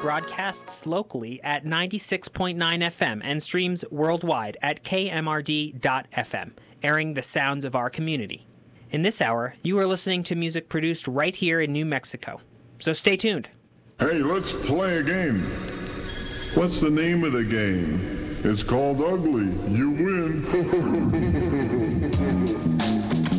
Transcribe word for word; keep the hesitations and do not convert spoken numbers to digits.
broadcasts locally at ninety-six point nine F M and streams worldwide at K M R D dot F M, airing the sounds of our community. In this hour, you are listening to music produced right here in New Mexico. So stay tuned. Hey, let's play a game. What's the name of the game? It's called Ugly. You win.